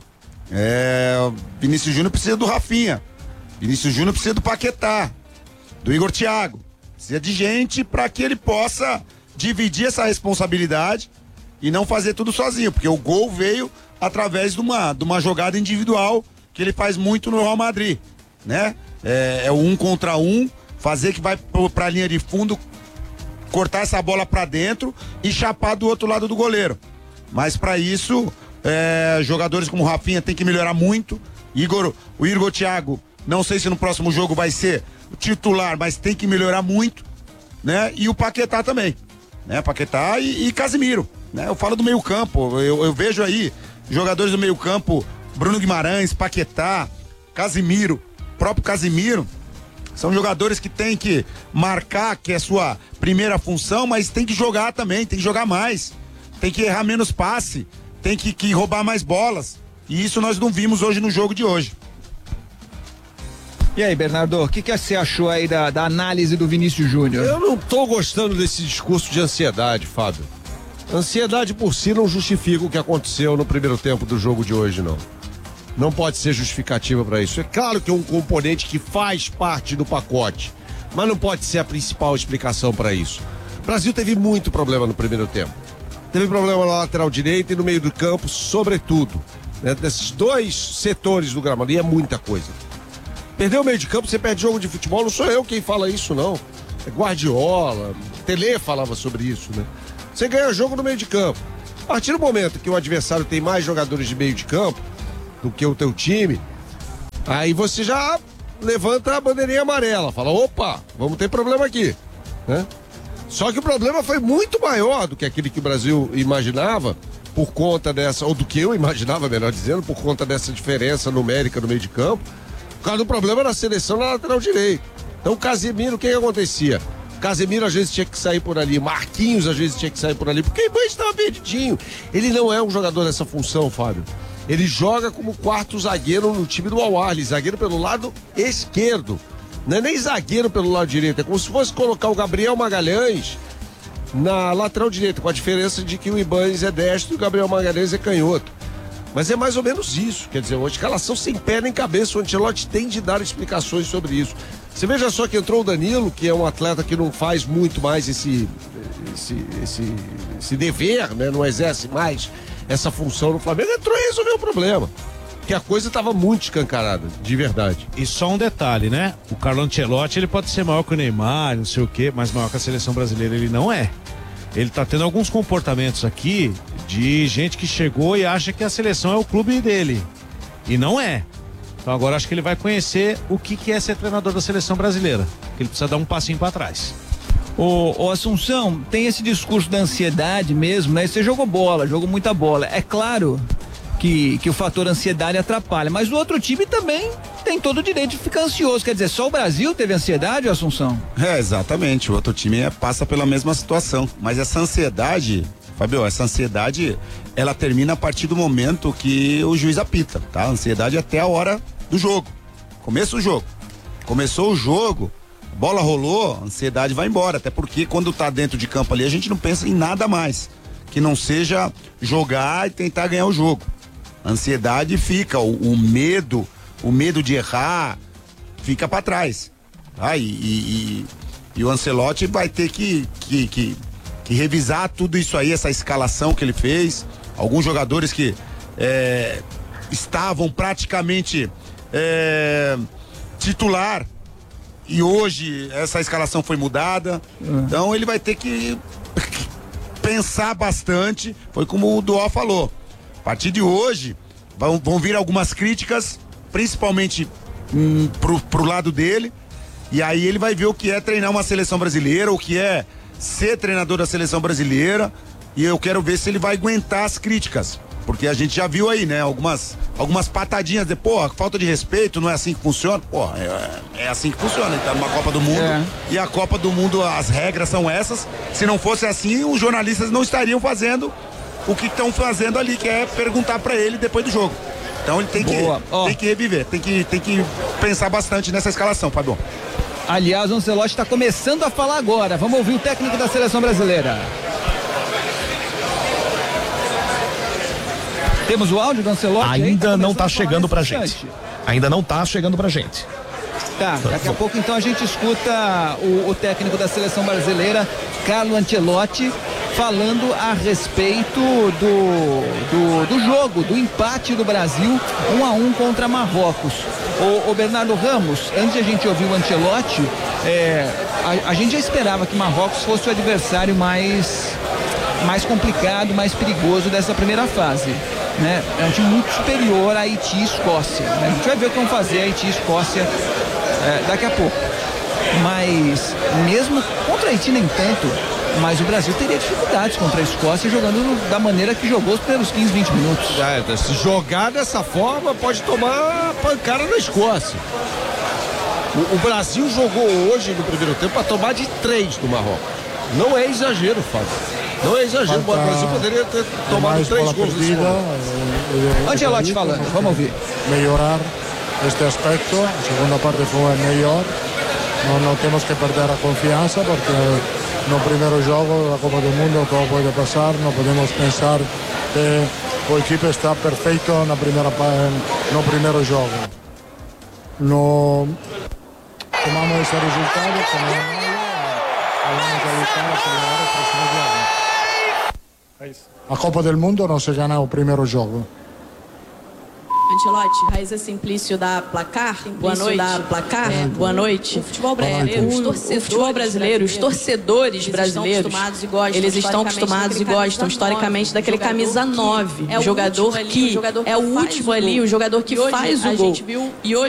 Vinícius Júnior precisa do Rafinha. Vinícius Júnior precisa do Paquetá, do Igor Thiago. Precisa de gente para que ele possa dividir essa responsabilidade e não fazer tudo sozinho, porque o gol veio através de uma jogada individual que ele faz muito no Real Madrid, né? É o 1 contra 1, fazer que vai para a linha de fundo, cortar essa bola para dentro e chapar do outro lado do goleiro. Mas para isso, jogadores como o Rafinha tem que melhorar muito. O Igor Thiago, não sei se no próximo jogo vai ser o titular, mas tem que melhorar muito, né? E o Paquetá também, né? Paquetá e Casimiro, né? Eu falo do meio campo, eu vejo aí jogadores do meio campo, Bruno Guimarães, Paquetá, Casimiro, próprio Casimiro, são jogadores que tem que marcar, que é a sua primeira função, mas tem que jogar também, tem que jogar mais, tem que errar menos passe, tem que roubar mais bolas, e isso nós não vimos hoje no jogo de hoje. E aí, Bernardo, o que você achou aí da análise do Vinícius Júnior? Eu não tô gostando desse discurso de ansiedade, Fábio. Ansiedade por si não justifica o que aconteceu no primeiro tempo do jogo de hoje, não. Não pode ser justificativa para isso. É claro que é um componente que faz parte do pacote, mas não pode ser a principal explicação para isso. O Brasil teve muito problema no primeiro tempo. Teve problema na lateral direita e no meio do campo, sobretudo. Né? Desses dois setores do gramado, e é muita coisa. Perder o meio de campo, você perde jogo de futebol. Não sou eu quem fala isso, não. É Guardiola, Tele falava sobre isso, né? Você ganha jogo no meio de campo. A partir do momento que o adversário tem mais jogadores de meio de campo do que o teu time, aí você já levanta a bandeirinha amarela, fala, opa, vamos ter problema aqui, né? Só que o problema foi muito maior do que aquele que o Brasil imaginava, por conta dessa, ou do que eu imaginava, melhor dizendo, por conta dessa diferença numérica no meio de campo, por causa do problema da seleção na lateral direita. Então o Casemiro, o que acontecia? O Casemiro às vezes tinha que sair por ali, Marquinhos às vezes tinha que sair por ali, porque o Ibanez estava perdidinho. Ele não é um jogador dessa função, Fábio. Ele joga como quarto zagueiro no time do Al-Ahly, zagueiro pelo lado esquerdo. Não é nem zagueiro pelo lado direito, é como se fosse colocar o Gabriel Magalhães na lateral direita, com a diferença de que o Ibanez é destro e o Gabriel Magalhães é canhoto. Mas é mais ou menos isso, quer dizer, uma escalação sem pé nem cabeça, o Ancelotti tem de dar explicações sobre isso. Você veja só que entrou o Danilo, que é um atleta que não faz muito mais esse dever, né? Não exerce mais essa função no Flamengo, entrou e resolveu o problema. Que a coisa estava muito escancarada, de verdade. E só um detalhe, né? O Carlo Ancelotti, ele pode ser maior que o Neymar, não sei o quê, mas maior que a seleção brasileira ele não é. Ele tá tendo alguns comportamentos aqui de gente que chegou e acha que a seleção é o clube dele. E não é. Então agora acho que ele vai conhecer o que é ser treinador da seleção brasileira. Que ele precisa dar um passinho para trás. Ô Assunção, tem esse discurso da ansiedade mesmo, né? Você jogou muita bola. É claro que o fator ansiedade atrapalha, mas o outro time também tem todo o direito de ficar ansioso. Quer dizer, só o Brasil teve ansiedade, Assunção? Exatamente, o outro time passa pela mesma situação, mas essa ansiedade, Fabio, ela termina a partir do momento que o juiz apita, tá? A ansiedade até a hora do jogo, começo do jogo, começou o jogo, bola rolou, a ansiedade vai embora, até porque quando tá dentro de campo ali a gente não pensa em nada mais que não seja jogar e tentar ganhar o jogo. A ansiedade fica, o medo de errar fica para trás, tá? E o Ancelotti vai ter que revisar tudo isso aí, essa escalação que ele fez, alguns jogadores que estavam praticamente titular e hoje essa escalação foi mudada, então ele vai ter que pensar bastante, foi como o Duó falou. A partir de hoje vão vir algumas críticas, principalmente pro lado dele, e aí ele vai ver o que é treinar uma seleção brasileira, o que é ser treinador da seleção brasileira, e eu quero ver se ele vai aguentar as críticas, porque a gente já viu aí, né, algumas patadinhas de, falta de respeito, não é assim que funciona, é assim que funciona, ele tá numa Copa do Mundo, e a Copa do Mundo, as regras são essas, se não fosse assim, os jornalistas não estariam fazendo o que estão fazendo ali, que é perguntar pra ele depois do jogo. Então ele tem que reviver, tem que pensar bastante nessa escalação, Fabio. Aliás, o Ancelotti está começando a falar agora. Vamos ouvir o técnico da seleção brasileira. Temos o áudio do Ancelotti? Ainda não está chegando pra gente. Tá, daqui a pouco então a gente escuta o técnico da seleção brasileira, Carlo Ancelotti, falando a respeito do jogo, do empate do Brasil 1-1 contra Marrocos. O Bernardo Ramos, antes de a gente ouvir o Ancelotti, a gente já esperava que Marrocos fosse o adversário mais complicado, mais perigoso dessa primeira fase, né? É um time muito superior a Haiti e Escócia, né? A gente vai ver o que vão fazer Haiti e Escócia daqui a pouco, mas mesmo contra Haiti nem tanto, mas o Brasil teria dificuldades contra a Escócia jogando da maneira que jogou os primeiros 15, 20 minutos. Se jogar dessa forma, pode tomar pancada na Escócia. O Brasil jogou hoje no primeiro tempo para tomar de 3 do Marrocos. Não é exagero, Fábio. Não é exagero, o Brasil poderia ter tomado 3 gols nesse momento. Ancelotti falando, vamos ouvir. Melhorar este aspecto, a segunda parte foi melhor. Não temos que perder a confiança porque no primeiro jogo da Copa do Mundo todo pode passar, não podemos pensar que a equipe está perfeito no primeiro jogo. No tomamos esse resultado, vamos evitar acelerar o próximo jogo. A Copa do Mundo não se ganha o primeiro jogo. Ancelotti, Raíza Simplício da Placar. Boa noite. Boa noite. O futebol brasileiro, os torcedores brasileiros, eles estão acostumados e gostam historicamente daquele camisa 9, o jogador que é o último ali, o jogador que faz o gol. E hoje